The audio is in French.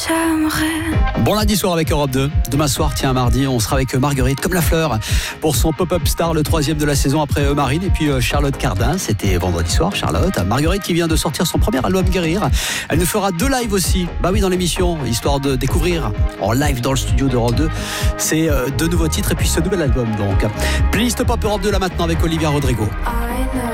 Bon lundi soir avec Europe 2. Demain soir, mardi, on sera avec Marguerite comme la fleur pour son Pop-Up Star, le 3e de la saison après Marine et puis Charlotte Cardin. C'était vendredi soir, Charlotte. Marguerite qui vient de sortir son premier album Guérir. Elle nous fera 2 lives aussi, dans l'émission, histoire de découvrir en live dans le studio d'Europe 2. C'est 2 nouveaux titres et puis ce nouvel album donc. Playlist Pop Europe 2 là maintenant avec Olivia Rodrigo.